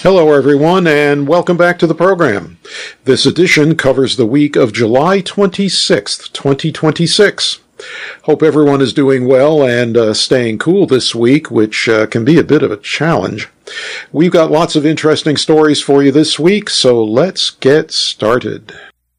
Hello, everyone, and welcome back to the program. This edition covers the week of July 26th, 2026. Hope everyone is doing well and staying cool this week, which can be a bit of a challenge. We've got lots of interesting stories for you this week, so let's get started.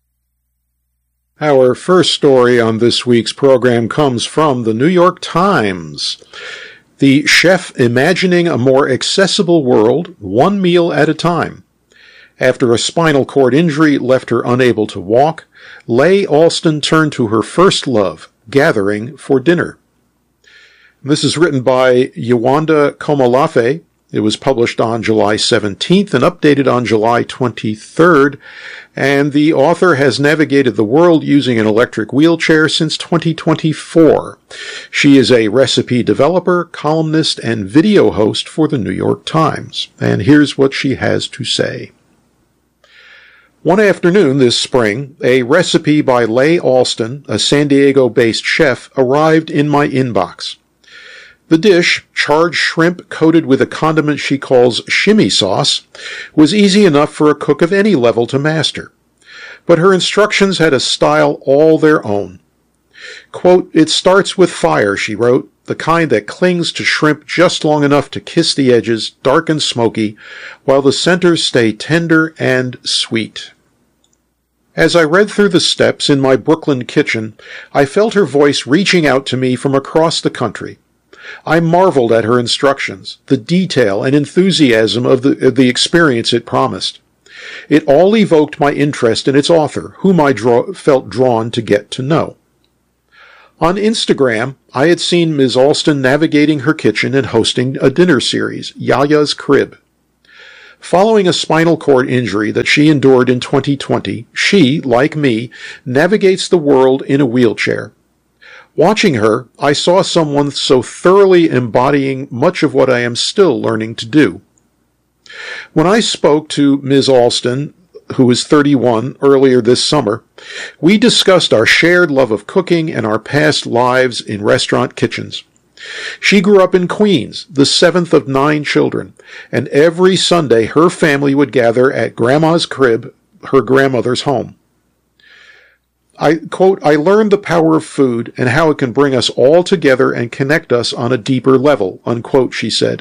Our first story on this week's program comes from the New York Times. The chef imagining a more accessible world, one meal at a time. After a spinal cord injury left her unable to walk, Leigh Alston turned to her first love, gathering for dinner. This is written by Yewande Komolafe. It was published on July 17th and updated on July 23rd, and the author has navigated the world using an electric wheelchair since 2024. She is a recipe developer, columnist, and video host for the New York Times. And here's what she has to say. One afternoon this spring, a recipe by Leigh Alston, a San Diego-based chef, arrived in my inbox. The dish, charred shrimp coated with a condiment she calls shimmy sauce, was easy enough for a cook of any level to master. But her instructions had a style all their own. Quote, "It starts with fire," she wrote, "the kind that clings to shrimp just long enough to kiss the edges, dark and smoky, while the centers stay tender and sweet." As I read through the steps in my Brooklyn kitchen, I felt her voice reaching out to me from across the country. I marveled at her instructions, the detail and enthusiasm of the experience it promised. It all evoked my interest in its author, whom I felt drawn to get to know. On Instagram, I had seen Ms. Alston navigating her kitchen and hosting a dinner series, Yaya's Crib. Following a spinal cord injury that she endured in 2020, she, like me, navigates the world in a wheelchair. Watching her, I saw someone so thoroughly embodying much of what I am still learning to do. When I spoke to Ms. Alston, who is 31, earlier this summer, we discussed our shared love of cooking and our past lives in restaurant kitchens. She grew up in Queens, the seventh of 9 children, and every Sunday her family would gather at Grandma's Crib, her grandmother's home. Quote, "I learned the power of food and how it can bring us all together and connect us on a deeper level," unquote, she said.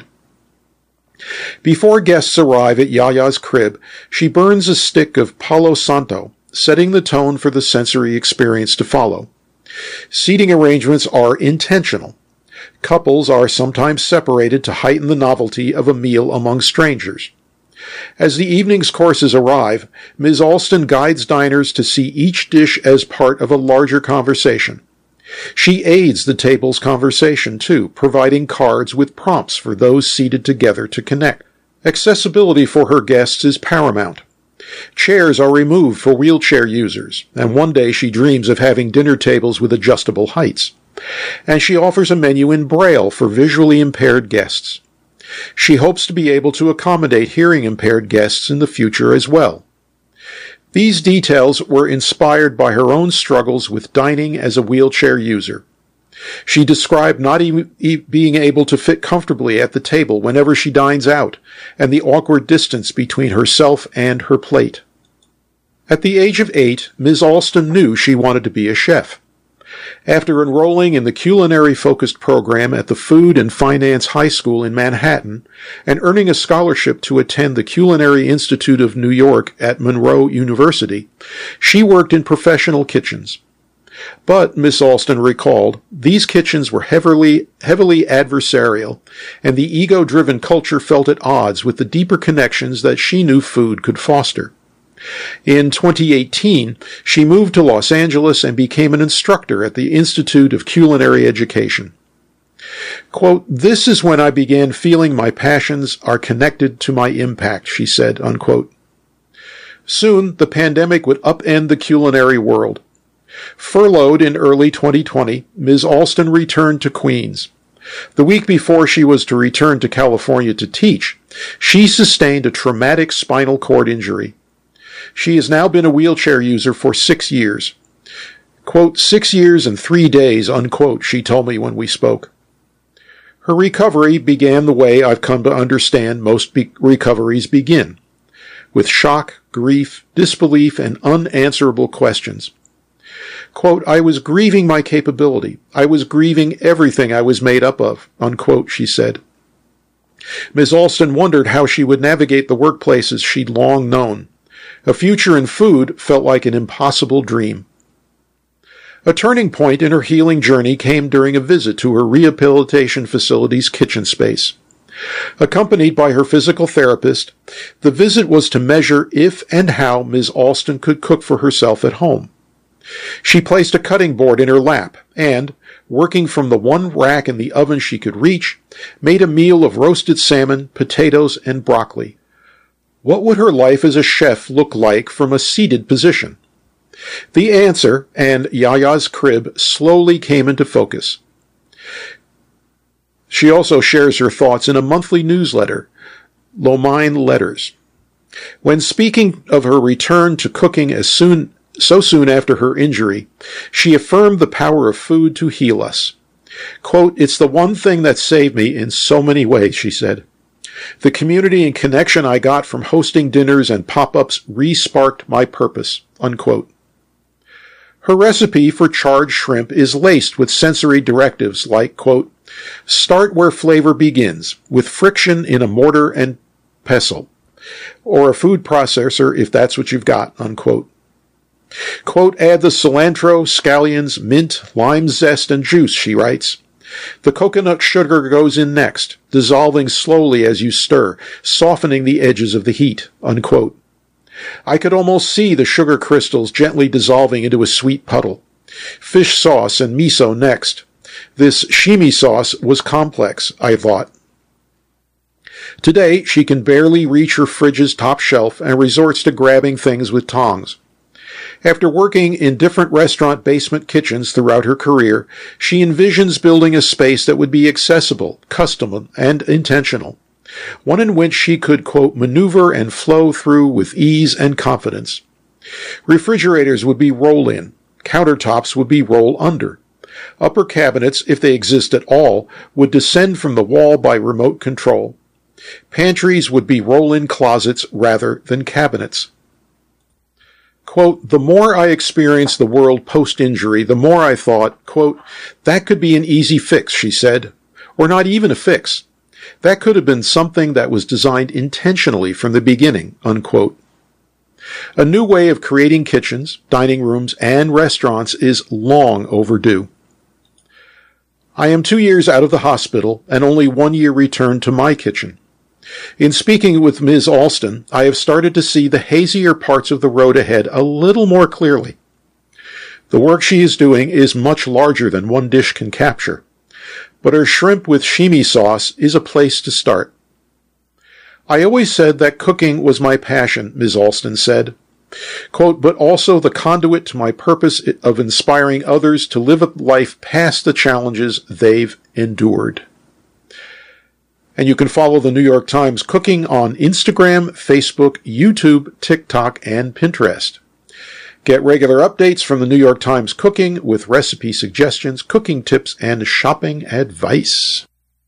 Before guests arrive at Yaya's Crib, she burns a stick of Palo Santo, setting the tone for the sensory experience to follow. Seating arrangements are intentional. Couples are sometimes separated to heighten the novelty of a meal among strangers. As the evening's courses arrive, Ms. Alston guides diners to see each dish as part of a larger conversation. She aids the table's conversation, too, providing cards with prompts for those seated together to connect. Accessibility for her guests is paramount. Chairs are removed for wheelchair users, and one day she dreams of having dinner tables with adjustable heights. And she offers a menu in Braille for visually impaired guests. She hopes to be able to accommodate hearing-impaired guests in the future as well. These details were inspired by her own struggles with dining as a wheelchair user. She described not being able to fit comfortably at the table whenever she dines out, and the awkward distance between herself and her plate. At the age of 8, Ms. Alston knew she wanted to be a chef. After enrolling in the culinary-focused program at the Food and Finance High School in Manhattan and earning a scholarship to attend the Culinary Institute of New York at Monroe University, she worked in professional kitchens. But, Miss Alston recalled, these kitchens were heavily adversarial, and the ego-driven culture felt at odds with the deeper connections that she knew food could foster. In 2018, she moved to Los Angeles and became an instructor at the Institute of Culinary Education. Quote, "This is when I began feeling my passions are connected to my impact," she said, unquote. Soon, the pandemic would upend the culinary world. Furloughed in early 2020, Ms. Alston returned to Queens. The week before she was to return to California to teach, she sustained a traumatic spinal cord injury. She has now been a wheelchair user for 6 years. Quote, 6 years and 3 days, unquote, she told me when we spoke. Her recovery began the way I've come to understand most recoveries begin, with shock, grief, disbelief, and unanswerable questions. Quote, I was grieving my capability. I was grieving everything I was made up of, unquote, she said. Ms. Alston wondered how she would navigate the workplaces she'd long known. A future in food felt like an impossible dream. A turning point in her healing journey came during a visit to her rehabilitation facility's kitchen space. Accompanied by her physical therapist, the visit was to measure if and how Ms. Alston could cook for herself at home. She placed a cutting board in her lap and, working from the one rack in the oven she could reach, made a meal of roasted salmon, potatoes, and broccoli. What would her life as a chef look like from a seated position? The answer, and Yaya's crib, slowly came into focus. She also shares her thoughts in a monthly newsletter, Lomine Letters. When speaking of her return to cooking so soon after her injury, she affirmed the power of food to heal us. Quote, it's the one thing that saved me in so many ways, she said. The community and connection I got from hosting dinners and pop-ups re-sparked my purpose, unquote. Her recipe for charred shrimp is laced with sensory directives like, quote, start where flavor begins, with friction in a mortar and pestle, or a food processor if that's what you've got, unquote. Quote, add the cilantro, scallions, mint, lime zest, and juice, she writes. The coconut sugar goes in next, dissolving slowly as you stir, softening the edges of the heat, unquote. I could almost see the sugar crystals gently dissolving into a sweet puddle. Fish sauce and miso next. This shimi sauce was complex, I thought. Today, she can barely reach her fridge's top shelf and resorts to grabbing things with tongs. After working in different restaurant basement kitchens throughout her career, she envisions building a space that would be accessible, custom, and intentional. One in which she could, quote, maneuver and flow through with ease and confidence. Refrigerators would be roll-in. Countertops would be roll-under. Upper cabinets, if they exist at all, would descend from the wall by remote control. Pantries would be roll-in closets rather than cabinets. Quote, the more I experienced the world post-injury, the more I thought, quote, that could be an easy fix, she said. Or not even a fix. That could have been something that was designed intentionally from the beginning, unquote. A new way of creating kitchens, dining rooms, and restaurants is long overdue. I am 2 years out of the hospital and only 1 year returned to my kitchen. In speaking with Ms. Alston, I have started to see the hazier parts of the road ahead a little more clearly. The work she is doing is much larger than one dish can capture, but her shrimp with shimi sauce is a place to start. I always said that cooking was my passion, Ms. Alston said. Quote, but also the conduit to my purpose of inspiring others to live a life past the challenges they've endured. And you can follow the New York Times Cooking on Instagram, Facebook, YouTube, TikTok, and Pinterest. Get regular updates from the New York Times Cooking with recipe suggestions, cooking tips, and shopping advice.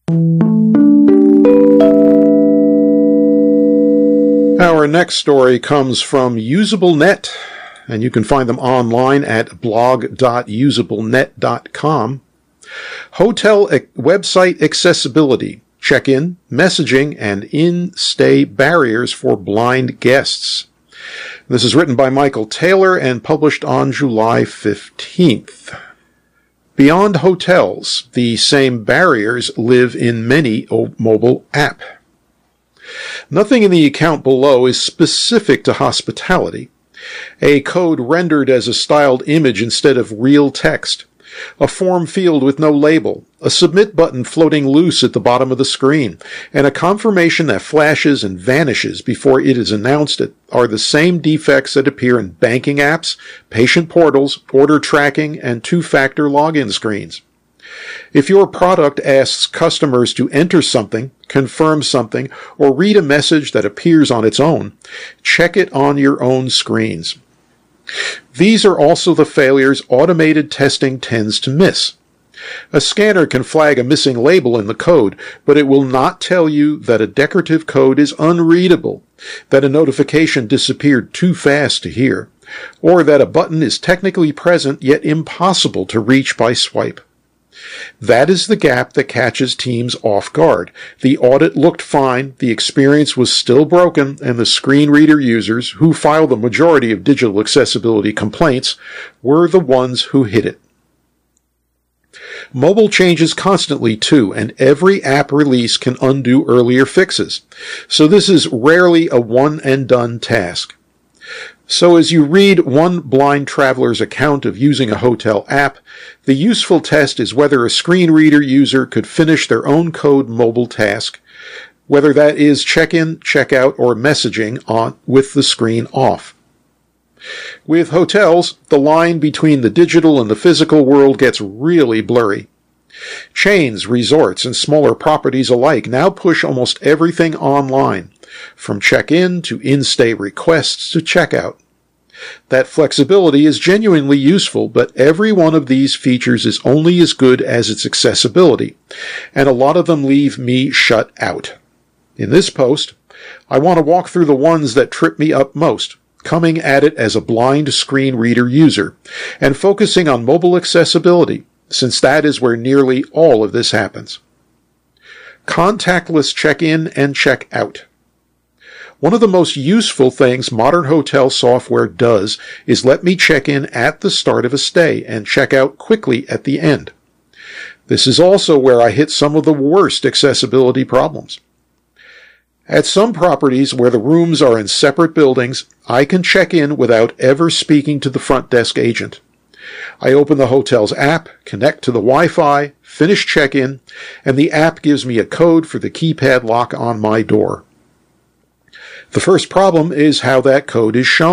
Our next story comes from UsableNet, and you can find them online at blog.usablenet.com. Hotel website accessibility. Check-in, messaging, and in-stay barriers for blind guests. This is written by Michael Taylor and published on July 15th. Beyond hotels, the same barriers live in many mobile apps. Nothing in the account below is specific to hospitality. A code rendered as a styled image instead of real text. A form field with no label, a submit button floating loose at the bottom of the screen, and a confirmation that flashes and vanishes before it is announced are the same defects that appear in banking apps, patient portals, order tracking, and two-factor login screens. If your product asks customers to enter something, confirm something, or read a message that appears on its own, check it on your own screens. These are also the failures automated testing tends to miss. A scanner can flag a missing label in the code, but it will not tell you that a decorative code is unreadable, that a notification disappeared too fast to hear, or that a button is technically present yet impossible to reach by swipe. That is the gap that catches teams off guard. The audit looked fine, the experience was still broken, and the screen reader users, who file the majority of digital accessibility complaints, were the ones who hit it. Mobile changes constantly too, and every app release can undo earlier fixes. So this is rarely a one-and-done task. So as you read one blind traveler's account of using a hotel app, the useful test is whether a screen reader user could finish their own code mobile task, whether that is check-in, check-out, or messaging on with the screen off. With hotels, the line between the digital and the physical world gets really blurry. Chains, resorts, and smaller properties alike now push almost everything online, from check-in to in-stay requests to checkout. That flexibility is genuinely useful, but every one of these features is only as good as its accessibility, and a lot of them leave me shut out. In this post, I want to walk through the ones that trip me up most, coming at it as a blind screen reader user, and focusing on mobile accessibility, since that is where nearly all of this happens. Contactless check-in and check-out. One of the most useful things modern hotel software does is let me check in at the start of a stay and check out quickly at the end. This is also where I hit some of the worst accessibility problems. At some properties where the rooms are in separate buildings, I can check in without ever speaking to the front desk agent. I open the hotel's app, connect to the Wi-Fi, finish check-in, and the app gives me a code for the keypad lock on my door. The first problem is how that code is shown.